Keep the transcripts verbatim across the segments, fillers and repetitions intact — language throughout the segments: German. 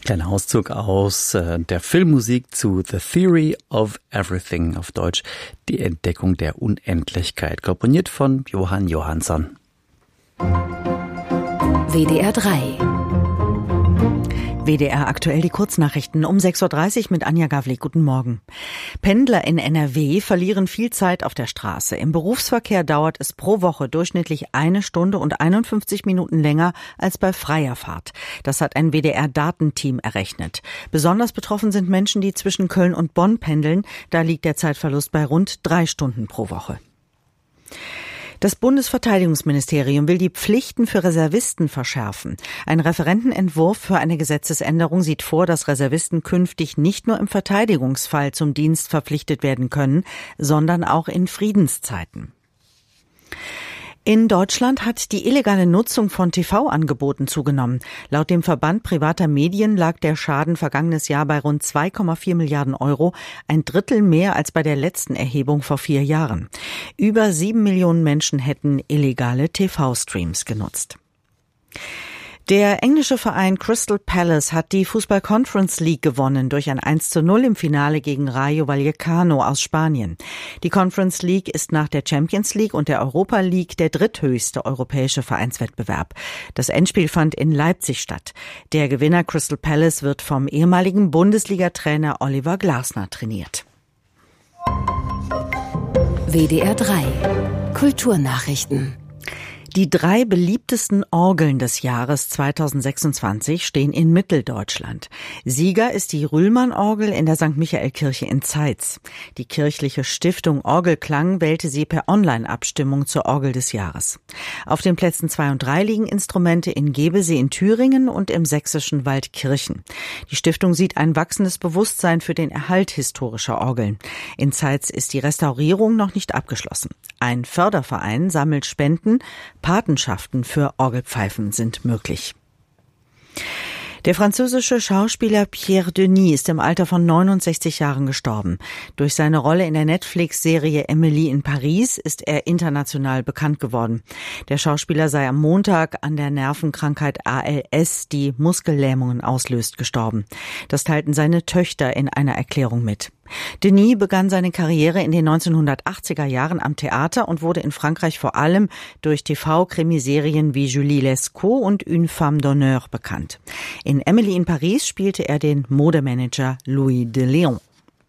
Ein Auszug aus äh, der Filmmusik zu The Theory of Everything, auf Deutsch die Entdeckung der Unendlichkeit, komponiert von Jóhann Jóhannsson. W D R drei. W D R aktuell die Kurznachrichten um sechs Uhr dreißig mit Anja Gavlik. Guten Morgen. Pendler in N R W verlieren viel Zeit auf der Straße. Im Berufsverkehr dauert es pro Woche durchschnittlich eine Stunde und einundfünfzig Minuten länger als bei freier Fahrt. Das hat ein W D R-Datenteam errechnet. Besonders betroffen sind Menschen, die zwischen Köln und Bonn pendeln. Da liegt der Zeitverlust bei rund drei Stunden pro Woche. Das Bundesverteidigungsministerium will die Pflichten für Reservisten verschärfen. Ein Referentenentwurf für eine Gesetzesänderung sieht vor, dass Reservisten künftig nicht nur im Verteidigungsfall zum Dienst verpflichtet werden können, sondern auch in Friedenszeiten. In Deutschland hat die illegale Nutzung von T V-Angeboten zugenommen. Laut dem Verband privater Medien lag der Schaden vergangenes Jahr bei rund zwei Komma vier Milliarden Euro, ein Drittel mehr als bei der letzten Erhebung vor vier Jahren. Über sieben Millionen Menschen hätten illegale T V-Streams genutzt. Der englische Verein Crystal Palace hat die Fußball Conference League gewonnen durch ein eins zu null im Finale gegen Rayo Vallecano aus Spanien. Die Conference League ist nach der Champions League und der Europa League der dritthöchste europäische Vereinswettbewerb. Das Endspiel fand in Leipzig statt. Der Gewinner Crystal Palace wird vom ehemaligen Bundesliga-Trainer Oliver Glasner trainiert. W D R drei. Kulturnachrichten. Die drei beliebtesten Orgeln des Jahres zweitausendsechsundzwanzig stehen in Mitteldeutschland. Sieger ist die Rühlmann-Orgel in der Sankt Michael-Kirche in Zeitz. Die kirchliche Stiftung Orgelklang wählte sie per Online-Abstimmung zur Orgel des Jahres. Auf den Plätzen zwei und drei liegen Instrumente in Gebesee in Thüringen und im sächsischen Waldkirchen. Die Stiftung sieht ein wachsendes Bewusstsein für den Erhalt historischer Orgeln. In Zeitz ist die Restaurierung noch nicht abgeschlossen. Ein Förderverein sammelt Spenden. Patenschaften für Orgelpfeifen sind möglich. Der französische Schauspieler Pierre Denis ist im Alter von neunundsechzig Jahren gestorben. Durch seine Rolle in der Netflix-Serie Emily in Paris ist er international bekannt geworden. Der Schauspieler sei am Montag an der Nervenkrankheit A L S, die Muskellähmungen auslöst, gestorben. Das teilten seine Töchter in einer Erklärung mit. Denis begann seine Karriere in den neunzehnhundertachtziger Jahren am Theater und wurde in Frankreich vor allem durch T V-Krimiserien wie Julie Lescaut und Une Femme d'Honneur bekannt. In Emily in Paris spielte er den Modemanager Louis de Léon.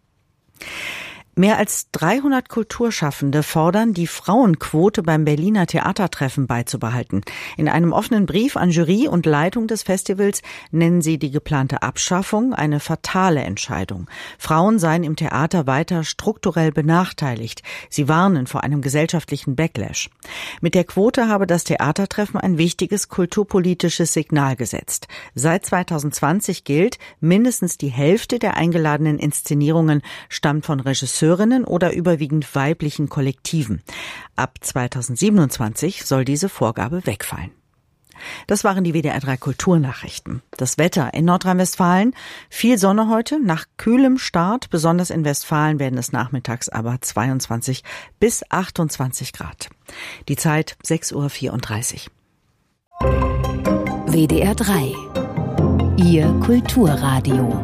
Mehr als dreihundert Kulturschaffende fordern, die Frauenquote beim Berliner Theatertreffen beizubehalten. In einem offenen Brief an Jury und Leitung des Festivals nennen sie die geplante Abschaffung eine fatale Entscheidung. Frauen seien im Theater weiter strukturell benachteiligt. Sie warnen vor einem gesellschaftlichen Backlash. Mit der Quote habe das Theatertreffen ein wichtiges kulturpolitisches Signal gesetzt. Seit zweitausendzwanzig gilt, mindestens die Hälfte der eingeladenen Inszenierungen stammt von Regisseuren oder überwiegend weiblichen Kollektiven. Ab zweitausendsiebenundzwanzig soll diese Vorgabe wegfallen. Das waren die W D R drei Kulturnachrichten. Das Wetter in Nordrhein-Westfalen: viel Sonne heute, nach kühlem Start. Besonders in Westfalen werden es nachmittags aber zweiundzwanzig bis achtundzwanzig Grad. Die Zeit sechs Uhr vierunddreißig. W D R drei. Ihr Kulturradio.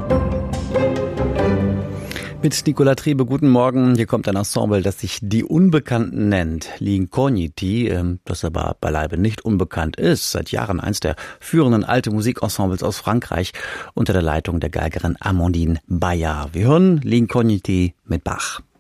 Mit Nicola Triebe, guten Morgen. Hier kommt ein Ensemble, das sich Die Unbekannten nennt. L'Incogniti, das aber beileibe nicht unbekannt ist. Seit Jahren eins der führenden alte Musikensembles aus Frankreich unter der Leitung der Geigerin Amandine Bayard. Wir hören L'Incogniti mit Bach.